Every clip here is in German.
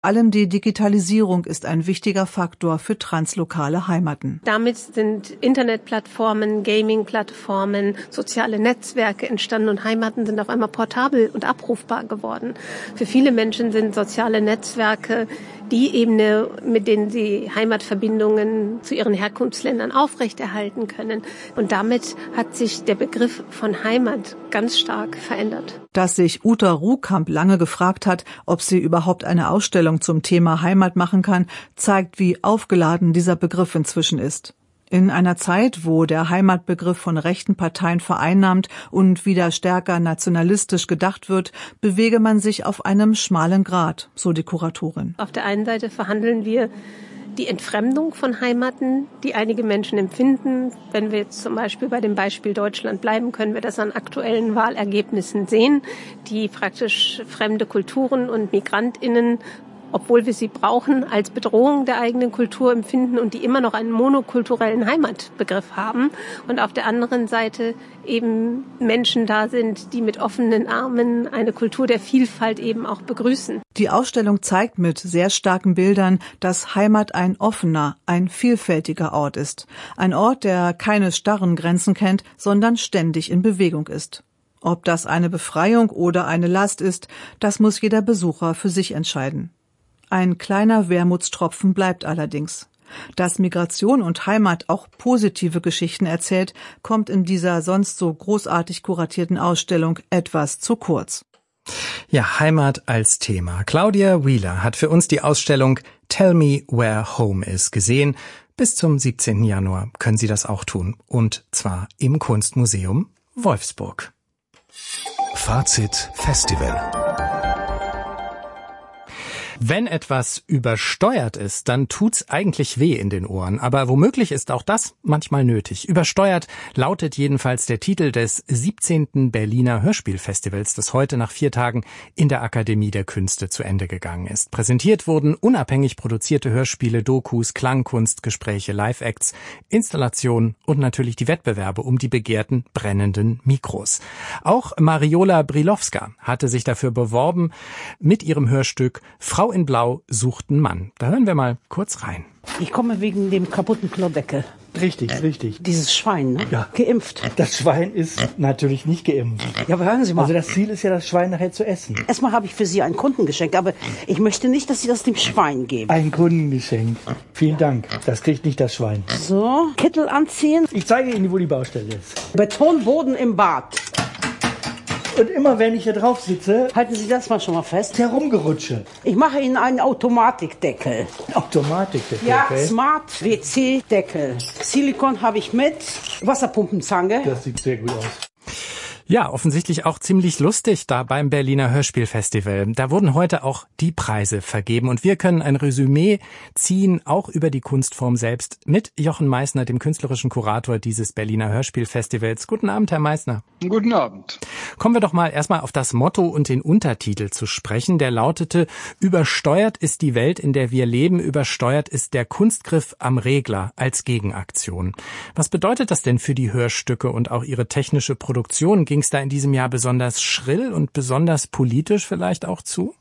Allem die Digitalisierung ist ein wichtiger Faktor für translokale Heimaten. Damit sind Internetplattformen, Gaming-Plattformen, soziale Netzwerke entstanden und Heimaten sind auf einmal portabel und abrufbar geworden. Für viele Menschen sind soziale Netzwerke die Ebene, mit denen sie Heimatverbindungen zu ihren Herkunftsländern aufrechterhalten können. Und damit hat sich der Begriff von Heimat ganz stark verändert. Dass sich Uta Ruhkamp lange gefragt hat, ob sie überhaupt eine Ausstellung zum Thema Heimat machen kann, zeigt, wie aufgeladen dieser Begriff inzwischen ist. In einer Zeit, wo der Heimatbegriff von rechten Parteien vereinnahmt und wieder stärker nationalistisch gedacht wird, bewege man sich auf einem schmalen Grat, so die Kuratorin. Auf der einen Seite verhandeln wir die Entfremdung von Heimaten, die einige Menschen empfinden. Wenn wir jetzt zum Beispiel bei dem Beispiel Deutschland bleiben, können wir das an aktuellen Wahlergebnissen sehen, die praktisch fremde Kulturen und MigrantInnen, obwohl wir sie brauchen, als Bedrohung der eigenen Kultur empfinden und die immer noch einen monokulturellen Heimatbegriff haben. Und auf der anderen Seite eben Menschen da sind, die mit offenen Armen eine Kultur der Vielfalt eben auch begrüßen. Die Ausstellung zeigt mit sehr starken Bildern, dass Heimat ein offener, ein vielfältiger Ort ist. Ein Ort, der keine starren Grenzen kennt, sondern ständig in Bewegung ist. Ob das eine Befreiung oder eine Last ist, das muss jeder Besucher für sich entscheiden. Ein kleiner Wermutstropfen bleibt allerdings. Dass Migration und Heimat auch positive Geschichten erzählt, kommt in dieser sonst so großartig kuratierten Ausstellung etwas zu kurz. Ja, Heimat als Thema. Claudia Wheeler hat für uns die Ausstellung Tell Me Where Home Is gesehen. Bis zum 17. Januar können Sie das auch tun. Und zwar im Kunstmuseum Wolfsburg. Fazit Festival. Wenn etwas übersteuert ist, dann tut's eigentlich weh in den Ohren. Aber womöglich ist auch das manchmal nötig. Übersteuert lautet jedenfalls der Titel des 17. Berliner Hörspielfestivals, das heute nach 4 Tagen in der Akademie der Künste zu Ende gegangen ist. Präsentiert wurden unabhängig produzierte Hörspiele, Dokus, Klangkunst, Gespräche, Live-Acts, Installationen und natürlich die Wettbewerbe um die begehrten brennenden Mikros. Auch Mariola Brilowska hatte sich dafür beworben mit ihrem Hörstück Frau in Blau sucht einen Mann. Da hören wir mal kurz rein. Ich komme wegen dem kaputten Klodeckel. Richtig. Dieses Schwein, ne? Ja. Geimpft. Das Schwein ist natürlich nicht geimpft. Ja, aber hören Sie mal. Also das Ziel ist ja, das Schwein nachher zu essen. Erstmal habe ich für Sie einen Kundengeschenk, aber ich möchte nicht, dass Sie das dem Schwein geben. Ein Kundengeschenk. Vielen Dank. Das kriegt nicht das Schwein. So, Kittel anziehen. Ich zeige Ihnen, wo die Baustelle ist. Betonboden im Bad. Und immer wenn ich hier drauf sitze, Halten Sie das mal schon mal fest. herumgerutsche. Ich mache Ihnen einen Automatikdeckel. Automatikdeckel. Ja, okay? Smart WC-Deckel. Silikon habe ich mit. Wasserpumpenzange. Das sieht sehr gut aus. Ja, offensichtlich auch ziemlich lustig da beim Berliner Hörspielfestival. Da wurden heute auch die Preise vergeben und wir können ein Resümee ziehen, auch über die Kunstform selbst, mit Jochen Meissner, dem künstlerischen Kurator dieses Berliner Hörspielfestivals. Guten Abend, Herr Meissner. Guten Abend. Kommen wir doch mal erstmal auf das Motto und den Untertitel zu sprechen. Der lautete: Übersteuert ist die Welt, in der wir leben, übersteuert ist der Kunstgriff am Regler als Gegenaktion. Was bedeutet das denn für die Hörstücke und auch ihre technische Produktion? Ging es da in diesem Jahr besonders schrill und besonders politisch vielleicht auch zu?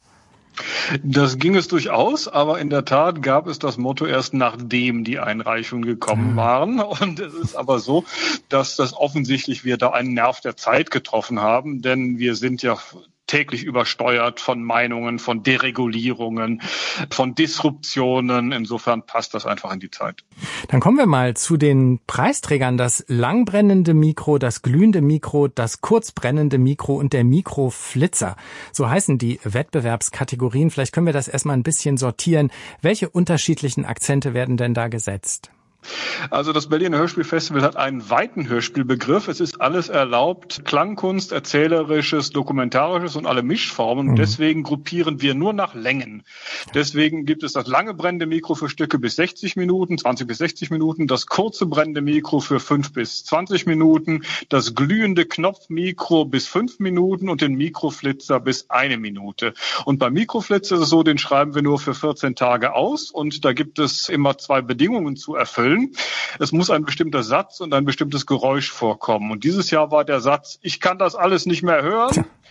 Das ging es durchaus, aber in der Tat gab es das Motto erst nachdem die Einreichungen gekommen waren. Und es ist aber so, dass das offensichtlich wir da einen Nerv der Zeit getroffen haben, denn wir sind ja täglich übersteuert von Meinungen, von Deregulierungen, von Disruptionen. Insofern passt das einfach in die Zeit. Dann kommen wir mal zu den Preisträgern. Das langbrennende Mikro, das glühende Mikro, das kurzbrennende Mikro und der Mikroflitzer. So heißen die Wettbewerbskategorien. Vielleicht können wir das erstmal ein bisschen sortieren. Welche unterschiedlichen Akzente werden denn da gesetzt? Also das Berliner Hörspielfestival hat einen weiten Hörspielbegriff. Es ist alles erlaubt, Klangkunst, Erzählerisches, Dokumentarisches und alle Mischformen. Und deswegen gruppieren wir nur nach Längen. Deswegen gibt es das lange brennende Mikro für Stücke bis 60 Minuten, 20 bis 60 Minuten, das kurze brennende Mikro für 5 bis 20 Minuten, das glühende Knopfmikro bis 5 Minuten und den Mikroflitzer bis 1 Minute. Und beim Mikroflitzer ist es so, den schreiben wir nur für 14 Tage aus und da gibt es immer 2 Bedingungen zu erfüllen. Es muss ein bestimmter Satz und ein bestimmtes Geräusch vorkommen. Und dieses Jahr war der Satz: Ich kann das alles nicht mehr hören.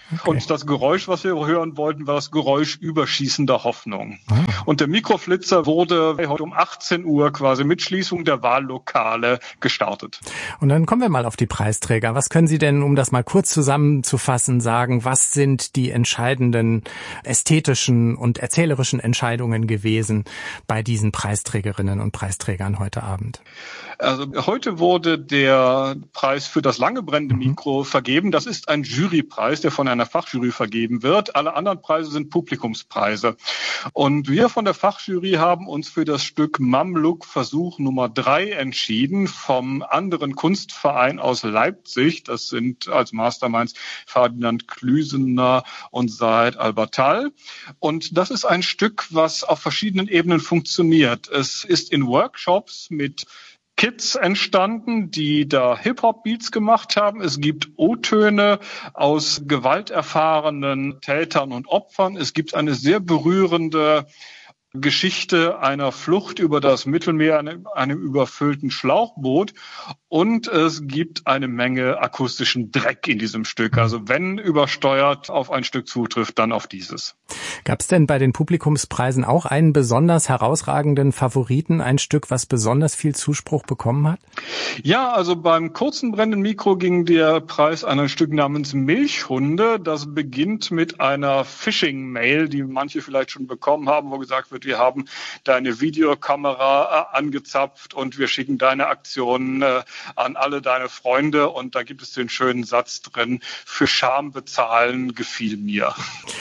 Okay. Und das Geräusch, was wir hören wollten, war das Geräusch überschießender Hoffnung. Und der Mikroflitzer wurde heute um 18 Uhr quasi mit Schließung der Wahllokale gestartet. Und dann kommen wir mal auf die Preisträger. Was können Sie denn, um das mal kurz zusammenzufassen, sagen? Was sind die entscheidenden ästhetischen und erzählerischen Entscheidungen gewesen bei diesen Preisträgerinnen und Preisträgern heute Abend? Also heute wurde der Preis für das lange brennende Mikro vergeben. Das ist ein Jurypreis, der von einer Fachjury vergeben wird. Alle anderen Preise sind Publikumspreise. Und wir von der Fachjury haben uns für das Stück Mamluk Versuch Nummer 3 entschieden vom anderen Kunstverein aus Leipzig. Das sind als Masterminds Ferdinand Klüsener und Said Al-Battal. Und das ist ein Stück, was auf verschiedenen Ebenen funktioniert. Es ist in Workshops mit Kids entstanden, die da Hip-Hop-Beats gemacht haben. Es gibt O-Töne aus gewalterfahrenen Tätern und Opfern. Es gibt eine sehr berührende Geschichte einer Flucht über das Mittelmeer in einem überfüllten Schlauchboot. Und es gibt eine Menge akustischen Dreck in diesem Stück. Also wenn übersteuert auf ein Stück zutrifft, dann auf dieses. Gab es denn bei den Publikumspreisen auch einen besonders herausragenden Favoriten, ein Stück, was besonders viel Zuspruch bekommen hat? Ja, also beim kurzen brennenden Mikro ging der Preis an ein Stück namens Milchhunde. Das beginnt mit einer Phishing-Mail, die manche vielleicht schon bekommen haben, wo gesagt wird, wir haben deine Videokamera angezapft und wir schicken deine Aktionen an alle deine Freunde. Und da gibt es den schönen Satz drin, für Scham bezahlen gefiel mir.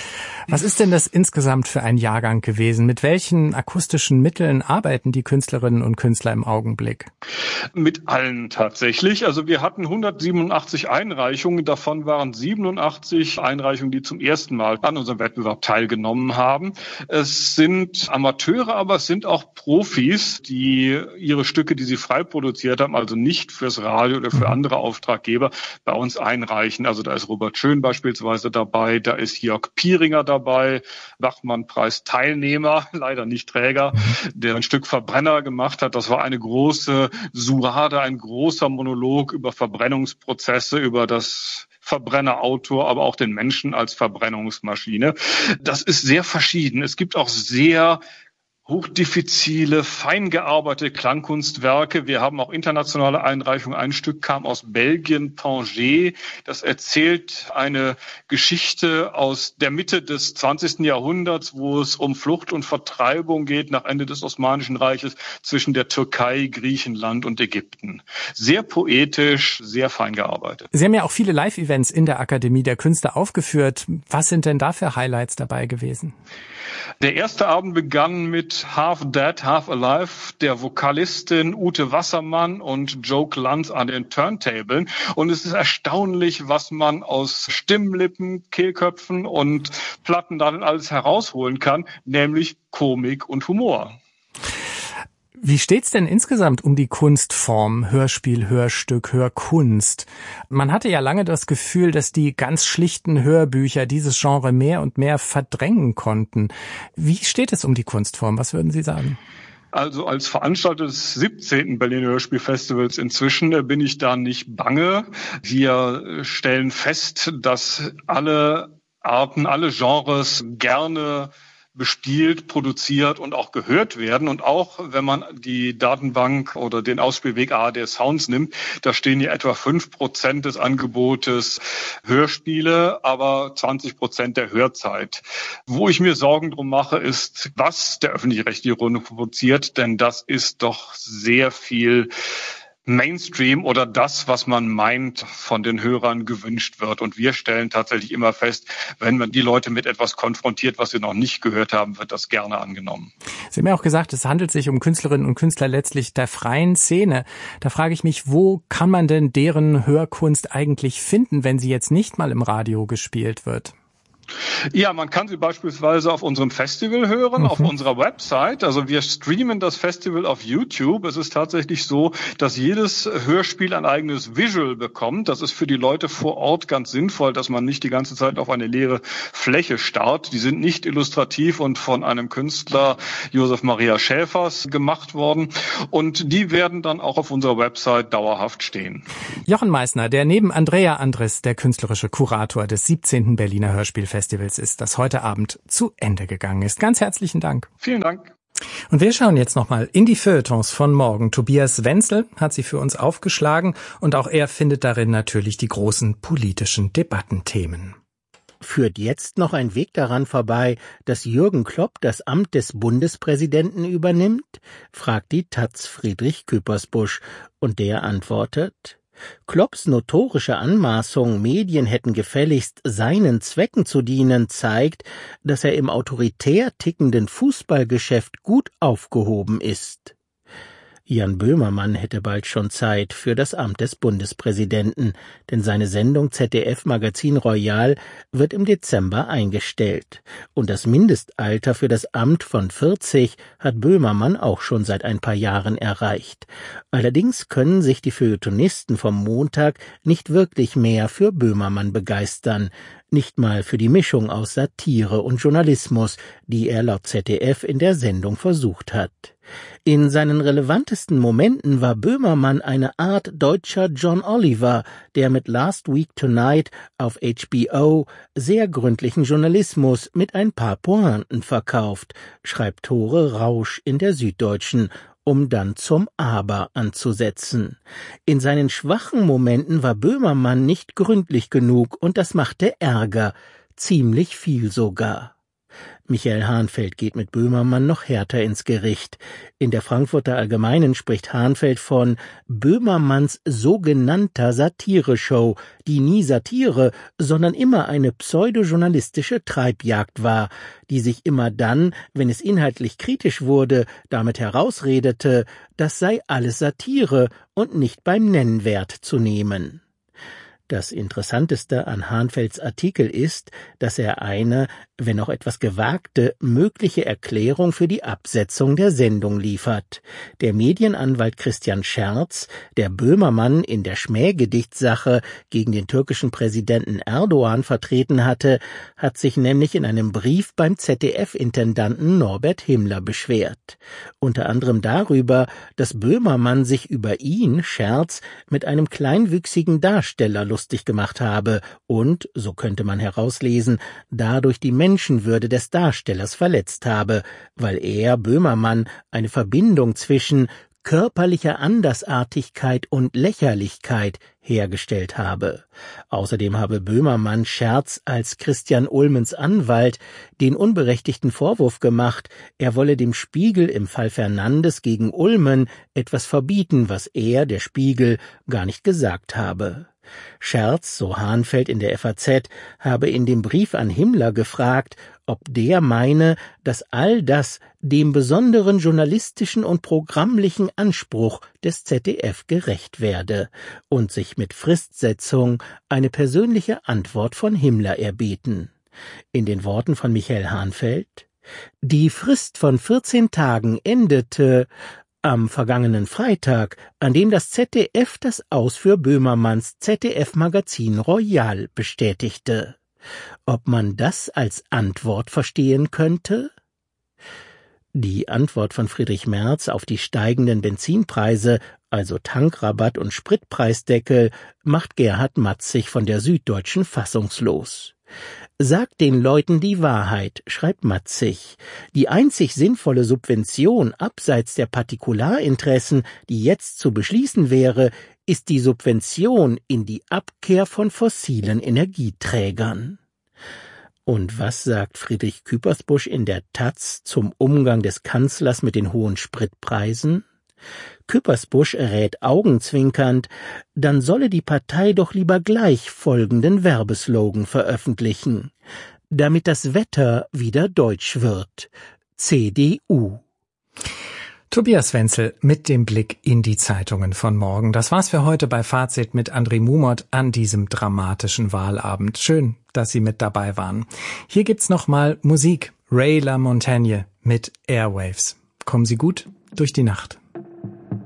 Was ist denn das insgesamt für ein Jahrgang gewesen? Mit welchen akustischen Mitteln arbeiten die Künstlerinnen und Künstler im Augenblick? Mit allen tatsächlich. Also wir hatten 187 Einreichungen. Davon waren 87 Einreichungen, die zum ersten Mal an unserem Wettbewerb teilgenommen haben. Es sind Amateure, aber es sind auch Profis, die ihre Stücke, die sie frei produziert haben, also nicht fürs Radio oder für andere Auftraggeber, bei uns einreichen. Also da ist Robert Schön beispielsweise dabei, da ist Jörg Pieringer dabei, Bachmann-Preis-Teilnehmer, leider nicht Träger, der ein Stück Verbrenner gemacht hat. Das war eine große Suade, ein großer Monolog über Verbrennungsprozesse, über das Verbrennerauto, aber auch den Menschen als Verbrennungsmaschine. Das ist sehr verschieden. Es gibt auch sehr hochdiffizile, fein gearbeitete Klangkunstwerke. Wir haben auch internationale Einreichungen. Ein Stück kam aus Belgien, Tanger. Das erzählt eine Geschichte aus der Mitte des 20. Jahrhunderts, wo es um Flucht und Vertreibung geht nach Ende des Osmanischen Reiches zwischen der Türkei, Griechenland und Ägypten. Sehr poetisch, sehr fein gearbeitet. Sie haben ja auch viele Live-Events in der Akademie der Künste aufgeführt. Was sind denn da für Highlights dabei gewesen? Der erste Abend begann mit Half Dead, Half Alive, der Vokalistin Ute Wassermann und Joe Glanz an den Turntablen. Und es ist erstaunlich, was man aus Stimmlippen, Kehlköpfen und Platten dann alles herausholen kann, nämlich Komik und Humor. Wie steht's denn insgesamt um die Kunstform, Hörspiel, Hörstück, Hörkunst? Man hatte ja lange das Gefühl, dass die ganz schlichten Hörbücher dieses Genre mehr und mehr verdrängen konnten. Wie steht es um die Kunstform? Was würden Sie sagen? Also als Veranstalter des 17. Berliner Hörspielfestivals inzwischen bin ich da nicht bange. Wir stellen fest, dass alle Arten, alle Genres gerne bespielt, produziert und auch gehört werden. Und auch wenn man die Datenbank oder den Ausspielweg ARD Sounds nimmt, da stehen ja etwa 5% des Angebotes Hörspiele, aber 20% der Hörzeit. Wo ich mir Sorgen drum mache, ist, was der öffentlich-rechtliche Rundfunk produziert, denn das ist doch sehr viel Mainstream oder das, was man meint, von den Hörern gewünscht wird. Und wir stellen tatsächlich immer fest, wenn man die Leute mit etwas konfrontiert, was sie noch nicht gehört haben, wird das gerne angenommen. Sie haben ja auch gesagt, es handelt sich um Künstlerinnen und Künstler letztlich der freien Szene. Da frage ich mich, wo kann man denn deren Hörkunst eigentlich finden, wenn sie jetzt nicht mal im Radio gespielt wird? Ja, man kann sie beispielsweise auf unserem Festival hören, auf unserer Website. Also wir streamen das Festival auf YouTube. Es ist tatsächlich so, dass jedes Hörspiel ein eigenes Visual bekommt. Das ist für die Leute vor Ort ganz sinnvoll, dass man nicht die ganze Zeit auf eine leere Fläche starrt. Die sind nicht illustrativ und von einem Künstler, Josef Maria Schäfers, gemacht worden. Und die werden dann auch auf unserer Website dauerhaft stehen. Jochen Meissner, der neben Andrea Andres der künstlerische Kurator des 17. Berliner Hörspielfestivals ist, das heute Abend zu Ende gegangen ist. Ganz herzlichen Dank. Vielen Dank. Und wir schauen jetzt nochmal in die Feuilletons von morgen. Tobias Wenzel hat sie für uns aufgeschlagen und auch er findet darin natürlich die großen politischen Debattenthemen. Führt jetzt noch ein Weg daran vorbei, dass Jürgen Klopp das Amt des Bundespräsidenten übernimmt? Fragt die taz Friedrich Küppersbusch. Und der antwortet: Klopps notorische Anmaßung, Medien hätten gefälligst seinen Zwecken zu dienen, zeigt, dass er im autoritär tickenden Fußballgeschäft gut aufgehoben ist. Jan Böhmermann hätte bald schon Zeit für das Amt des Bundespräsidenten, denn seine Sendung ZDF Magazin Royal wird im Dezember eingestellt. Und das Mindestalter für das Amt von 40 hat Böhmermann auch schon seit ein paar Jahren erreicht. Allerdings können sich die Feuilletonisten vom Montag nicht wirklich mehr für Böhmermann begeistern. Nicht mal für die Mischung aus Satire und Journalismus, die er laut ZDF in der Sendung versucht hat. In seinen relevantesten Momenten war Böhmermann eine Art deutscher John Oliver, der mit Last Week Tonight auf HBO sehr gründlichen Journalismus mit ein paar Pointen verkauft, schreibt Tore Rausch in der Süddeutschen, um dann zum Aber anzusetzen. In seinen schwachen Momenten war Böhmermann nicht gründlich genug und das machte Ärger, ziemlich viel sogar. Michael Hahnfeld geht mit Böhmermann noch härter ins Gericht. In der Frankfurter Allgemeinen spricht Hahnfeld von Böhmermanns sogenannter Satireshow, die nie Satire, sondern immer eine pseudojournalistische Treibjagd war, die sich immer dann, wenn es inhaltlich kritisch wurde, damit herausredete, das sei alles Satire und nicht beim Nennwert zu nehmen. Das Interessanteste an Hahnfelds Artikel ist, dass er eine, wenn auch etwas gewagte, mögliche Erklärung für die Absetzung der Sendung liefert. Der Medienanwalt Christian Scherz, der Böhmermann in der Schmähgedichtsache gegen den türkischen Präsidenten Erdogan vertreten hatte, hat sich nämlich in einem Brief beim ZDF-Intendanten Norbert Himmler beschwert. Unter anderem darüber, dass Böhmermann sich über ihn, Scherz, mit einem kleinwüchsigen Darsteller lustig gemacht habe und, so könnte man herauslesen, dadurch die Menschenwürde des Darstellers verletzt habe, weil er, Böhmermann, eine Verbindung zwischen körperlicher Andersartigkeit und Lächerlichkeit hergestellt habe. Außerdem habe Böhmermann Scherz als Christian Ulmens Anwalt den unberechtigten Vorwurf gemacht, er wolle dem Spiegel im Fall Fernandes gegen Ulmen etwas verbieten, was er, der Spiegel, gar nicht gesagt habe. Scherz, so Hahnfeld in der FAZ, habe in dem Brief an Himmler gefragt, ob der meine, dass all das dem besonderen journalistischen und programmlichen Anspruch des ZDF gerecht werde und sich mit Fristsetzung eine persönliche Antwort von Himmler erbeten. In den Worten von Michael Hahnfeld: Die Frist von 14 Tagen endete am vergangenen Freitag, an dem das ZDF das Aus für Böhmermanns ZDF-Magazin Royal bestätigte. Ob man das als Antwort verstehen könnte? Die Antwort von Friedrich Merz auf die steigenden Benzinpreise, also Tankrabatt und Spritpreisdeckel, macht Gerhard Matzig von der Süddeutschen fassungslos. Sagt den Leuten die Wahrheit, schreibt Matzig. Die einzig sinnvolle Subvention abseits der Partikularinteressen, die jetzt zu beschließen wäre, ist die Subvention in die Abkehr von fossilen Energieträgern. Und was sagt Friedrich Küppersbusch in der taz zum Umgang des Kanzlers mit den hohen Spritpreisen? Küppersbusch rät augenzwinkernd, dann solle die Partei doch lieber gleich folgenden Werbeslogan veröffentlichen, damit das Wetter wieder deutsch wird. CDU. Tobias Wenzel mit dem Blick in die Zeitungen von morgen. Das war's für heute bei Fazit mit André Mumot an diesem dramatischen Wahlabend. Schön, dass Sie mit dabei waren. Hier gibt's nochmal Musik. Ray LaMontagne mit Airwaves. Kommen Sie gut durch die Nacht.